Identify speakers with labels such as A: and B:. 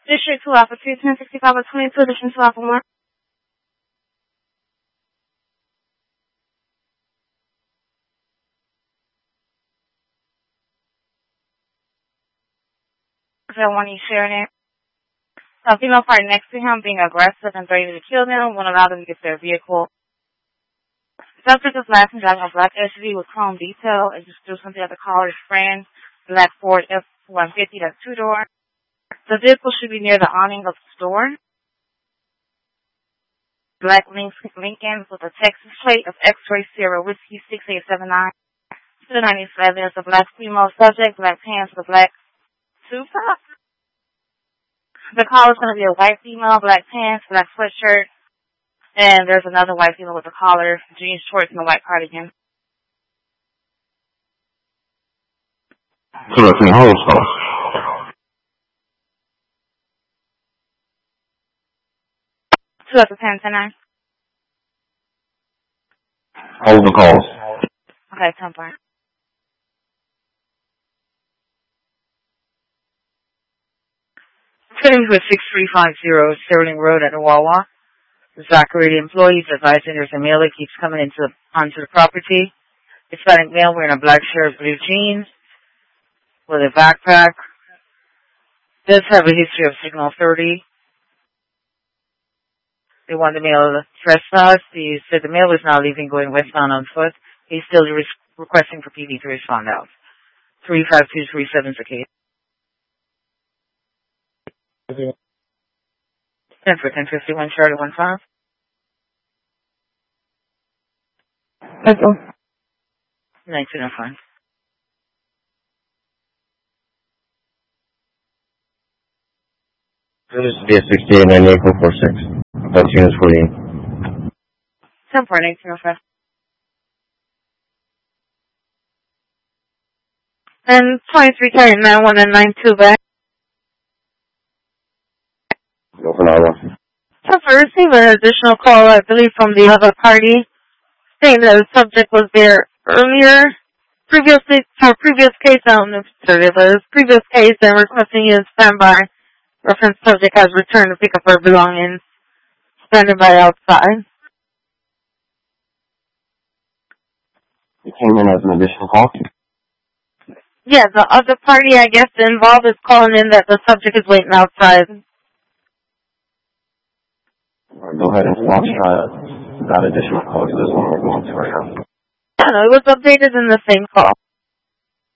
A: District 2 Alpha 2, 1065 or 22, District 2 Alpha 1. One he's sharing it. A female party next to him being aggressive and threatening to kill them won't allow them to get to their vehicle. Subject is last and driving a black SUV with chrome detail and just do something at the caller's friend, black Ford F-150, that's two-door. The vehicle should be near the awning of the store. Black Lincoln with a Texas plate of X-Ray Sierra Whiskey 6879. 297 is a black female subject, black pants with a black suit top. The caller is going to be a white female, black pants, black sweatshirt, and there's another white female with a collar, jeans, shorts, and a white cardigan.
B: So that's in house.
A: 2 up to 10-9.
B: Hold the calls.
A: Okay, 10 point.
C: Heading to 6350 Sterling Road at Wawa. Zachary, the employee, is advising there's a male that keeps coming onto the property. Hispanic male wearing a black shirt, blue jeans, with a backpack. Does have a history of Signal 30. They want the male trespass. He said the male is now leaving, going westbound on foot. He's still requesting for PD to respond out. 35237 is the case. 10 for 1051 Charlie 15.
A: That's all.
C: 1905.
B: This is DS68 98446. That's units 48.
A: 10 for 1905. And 2391 back.
B: Go for now.
A: So for receiving an additional call, I believe, from the other party, saying that the subject was there earlier, previous case, I don't know if it's earlier, but it was previous case, and requesting you to stand by. Reference subject has returned to pick up her belongings, standing by outside.
B: You came in as an additional call?
A: Yeah, the other party, I guess, involved is calling in that the subject is waiting outside.
B: All right, go ahead and watch that additional call to this one we're going to right now.
A: I don't know, it was updated in the same call.